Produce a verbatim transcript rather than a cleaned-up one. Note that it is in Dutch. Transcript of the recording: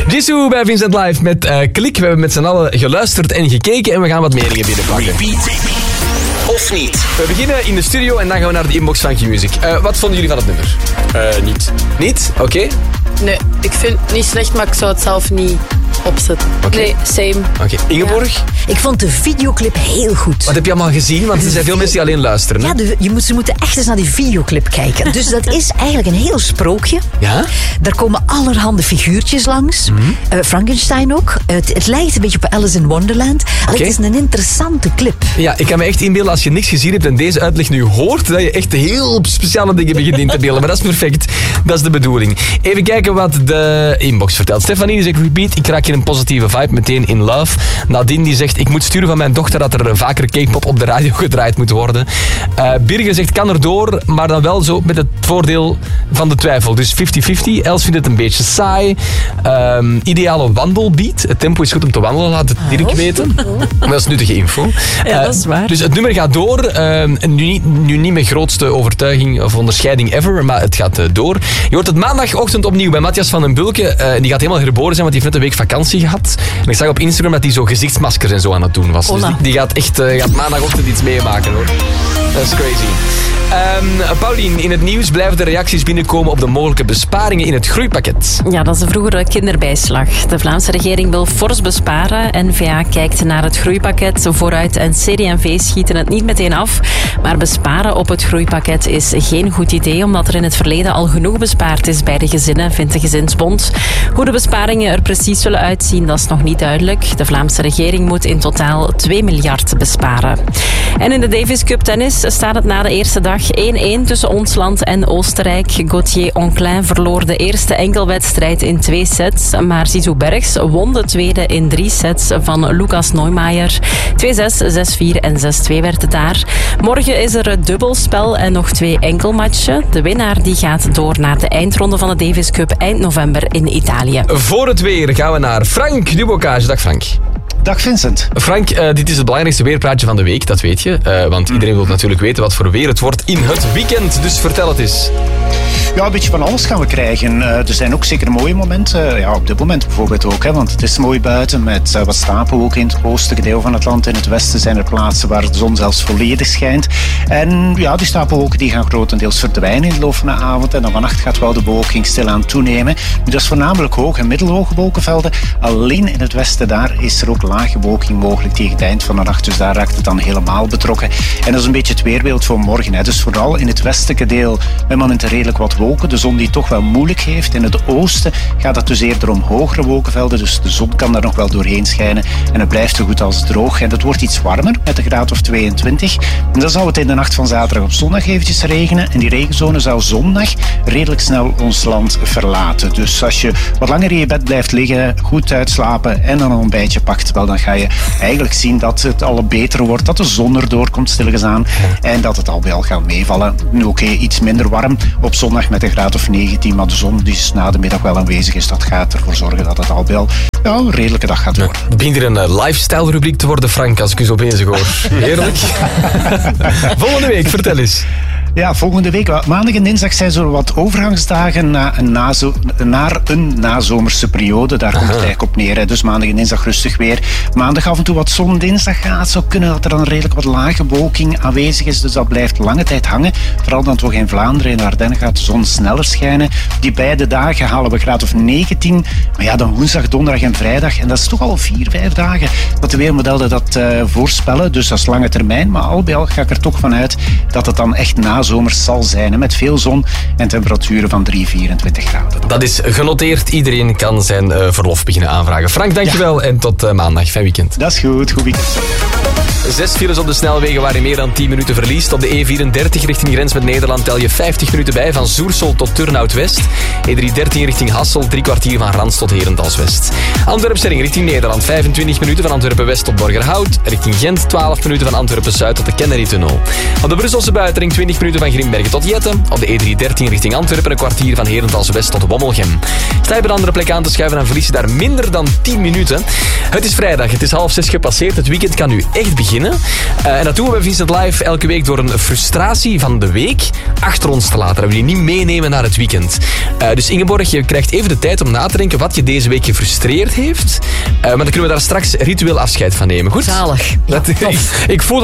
Jisoo bij Vincent Live met uh, Klik. We hebben met z'n allen geluisterd en gekeken en we gaan wat meningen binnenpakken. Repeat. Of niet? We beginnen in de studio en dan gaan we naar de inbox van Q-Music. Uh, wat vonden jullie van het nummer? Uh, niet. Niet? Oké. Okay. Nee, ik vind het niet slecht, maar ik zou het zelf niet opzetten. Okay. Nee, same. Oké, okay. Ingeborg? Ja. Ik vond de videoclip heel goed. Wat heb je allemaal gezien? Want er zijn veel mensen die alleen luisteren. Hè? Ja, de, je moet, ze moeten echt eens naar die videoclip kijken. Dus dat is eigenlijk een heel sprookje. Ja? Daar komen allerhande figuurtjes langs. Mm-hmm. Uh, Frankenstein ook. Uh, het, het lijkt een beetje op Alice in Wonderland. Okay. Het is een interessante clip. Ja, ik kan me echt inbeelden als je niks gezien hebt en deze uitleg nu hoort, dat je echt heel speciale dingen begint in te beelden. Maar dat is perfect. Dat is de bedoeling. Even kijken wat de inbox vertelt. Stefanie die zegt repeat, ik raak hier een positieve vibe, meteen in love. Nadine die zegt, ik moet sturen van mijn dochter dat er vaker K-pop op de radio gedraaid moet worden. Uh, Birge zegt, kan er door, maar dan wel zo met het voordeel van de twijfel. Dus vijftig vijftig. Els vindt het een beetje saai. Um, ideale wandelbeat. Het tempo is goed om te wandelen, laat het Dirk weten. Maar dat is nuttige info. Ja, dat is waar. Uh, dus het nummer gaat door. Uh, nu, niet, nu niet met grootste overtuiging of onderscheiding ever, maar het gaat uh, door. Je hoort het maandagochtend opnieuw bij Matthias van den Bulke. Uh, die gaat helemaal herboren zijn, want die heeft net een week vakantie gehad. En ik zag op Instagram dat hij zo gezichtsmaskers en zo aan het doen was. Dus die, die gaat echt uh, gaat maandagochtend iets meemaken, hoor. Dat is crazy. Um, Paulien, in het nieuws blijven de reacties binnenkomen op de mogelijke besparingen in het groeipakket. Ja, dat is de vroegere kinderbijslag. De Vlaamse regering wil fors besparen. N V A kijkt naar het groeipakket vooruit en C D en V schieten het niet meteen af. Maar besparen op het groeipakket is geen goed idee, omdat er in het verleden al genoeg bespaard is bij de gezinnen, vindt de Gezinsbond. Hoe de besparingen er precies zullen uitzien, dat is nog niet duidelijk. De Vlaamse regering moet in totaal twee miljard besparen. En in de Davis Cup tennis staat het na de eerste dag één-één tussen ons land en Oostenrijk. Gauthier Onclin verloor de eerste enkelwedstrijd in twee sets, maar Zizou Bergs won de tweede in drie sets van Lucas Neumeier. twee-zes, zes-vier en zes-twee werd het daar. Morgen is er het dubbelspel en nog twee enkelmatchen. De winnaar die gaat door naar de eindronde van de Davis Cup eind november in Italië. Voor het weer gaan we naar Frank Dubocage. Dag Frank. Dag Vincent. Frank, uh, dit is het belangrijkste weerpraatje van de week, dat weet je. Uh, want iedereen wil natuurlijk weten wat voor weer het wordt in het weekend. Dus vertel het eens. Ja, een beetje van alles gaan we krijgen. Uh, er zijn ook zeker mooie momenten. Uh, ja, op dit moment bijvoorbeeld ook. Hè, want het is mooi buiten met uh, wat stapelwolken in het oostelijke deel van het land. In het westen zijn er plaatsen waar de zon zelfs volledig schijnt. En ja, die stapelwolken die gaan grotendeels verdwijnen in de loop van de avond. En dan vannacht gaat wel de bewolking stilaan toenemen. Nu, dat is voornamelijk hoog- en middelhoge wolkenvelden. Alleen in het westen daar is er ook lage bewolking mogelijk tegen het eind van de nacht. Dus daar raakt het dan helemaal betrokken. En dat is een beetje het weerbeeld voor morgen. Hè. Dus vooral in het westelijke deel met momenten redelijk wat wolken. De zon die het toch wel moeilijk heeft. In het oosten gaat het dus eerder om hogere wolkenvelden. Dus de zon kan daar nog wel doorheen schijnen. En het blijft zo goed als droog. En het wordt iets warmer met een graad of tweeëntwintig. En dan zou het in de nacht van zaterdag op zondag eventjes regenen. En die regenzone zou zondag redelijk snel ons land verlaten. Dus als je wat langer in je bed blijft liggen, goed uitslapen en dan een ontbijtje pakt, wel, dan ga je eigenlijk zien dat het al beter wordt. Dat de zon erdoor komt stilletjes aan. En dat het al wel gaat meevallen. Nu oké, okay, iets minder warm op zondag met een graad of negentien. Maar de zon die is na de middag wel aanwezig is. Dat gaat ervoor zorgen dat het al wel ja, een redelijke dag gaat worden. Het begint hier een uh, lifestyle rubriek te worden, Frank, als ik u zo bezig hoor. Heerlijk. Volgende week, vertel eens. Ja, volgende week, maandag en dinsdag zijn zo wat overgangsdagen na een nazo- naar een nazomerse periode. Daar komt het eigenlijk op neer. Hè. Dus maandag en dinsdag rustig weer. Maandag af en toe wat zon, dinsdag gaat het zo kunnen dat er dan redelijk wat lage bewolking aanwezig is. Dus dat blijft lange tijd hangen. Vooral dan toch in Vlaanderen en in Ardennen gaat de zon sneller schijnen. Die beide dagen halen we graad of negentien. Maar ja, dan woensdag, donderdag en vrijdag. En dat is toch al vier, vijf dagen dat de weermodellen dat uh, voorspellen. Dus dat is lange termijn. Maar al bij al ga ik er toch vanuit dat het dan echt na zomers zal zijn, met veel zon en temperaturen van drie, vierentwintig graden. Dat is genoteerd. Iedereen kan zijn uh, verlof beginnen aanvragen. Frank, dankjewel ja. En tot uh, maandag. Fijn weekend. Dat is goed. Goed weekend. Zes files op de snelwegen waar je meer dan tien minuten verliest. Op de E vierendertig richting grens met Nederland tel je vijftig minuten bij. Van Zoersel tot Turnhout-West. E driehonderddertien richting Hasselt. Drie kwartier van Rans tot Herentals-West. Antwerpen-Stelling richting Nederland. vijfentwintig minuten van Antwerpen-West tot Borgerhout. Richting Gent. twaalf minuten van Antwerpen-Zuid tot de Kennedy-tunnel. Op de Brusselse buitenring twintig minuten van Grimbergen tot Jetten. Op de E driehonderddertien richting Antwerpen. Een kwartier van Herentals-West tot Wommelgem. Sta je bij een andere plek aan te schuiven, dan verlies je daar minder dan tien minuten. Het is vrijdag. Het is half zes gepasseerd. Het weekend kan nu echt beginnen. beginnen. Uh, en dat doen we bij Vincent Live elke week door een frustratie van de week achter ons te laten. Dat we die niet meenemen naar het weekend. Uh, dus Ingeborg, je krijgt even de tijd om na te denken wat je deze week gefrustreerd heeft. Uh, maar dan kunnen we daar straks ritueel afscheid van nemen. Goed? Zalig. Ja, dat, ik, ik voel